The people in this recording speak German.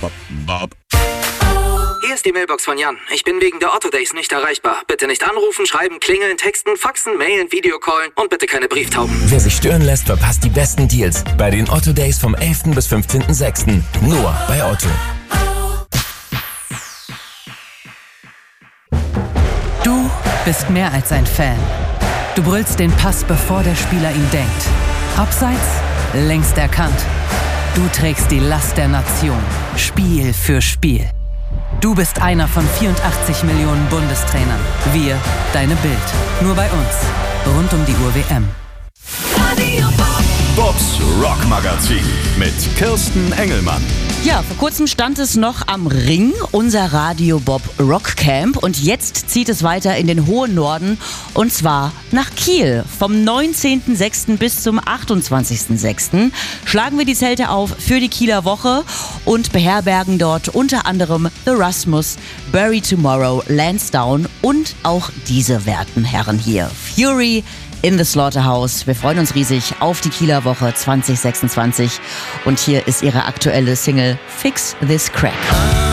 Hier ist die Mailbox von Jan. Ich bin wegen der Otto Days nicht erreichbar. Bitte nicht anrufen, schreiben, klingeln, texten, faxen, mailen, Videocallen und bitte keine Brieftauben. Wer sich stören lässt, verpasst die besten Deals bei den Otto Days vom 11. bis 15.06. Nur bei Otto. Du bist mehr als ein Fan. Du brüllst den Pass, bevor der Spieler ihn denkt. Abseits, längst erkannt. Du trägst die Last der Nation, Spiel für Spiel. Du bist einer von 84 Millionen Bundestrainern. Wir, deine Bild. Nur bei uns. Rund um die Uhr WM. Bobs Rockmagazin mit Kirsten Engelmann. Ja, vor kurzem stand es noch am Ring, unser Radio Bob Rockcamp. Und jetzt zieht es weiter in den hohen Norden, und zwar nach Kiel. Vom 19.06. bis zum 28.06. schlagen wir die Zelte auf für die Kieler Woche und beherbergen dort unter anderem The Rasmus, Bury Tomorrow, Lansdowne und auch diese werten Herren hier. Fury in the Slaughterhouse. Wir freuen uns riesig auf die Kieler Woche 2026. Und hier ist ihre aktuelle Single Fix This Crack.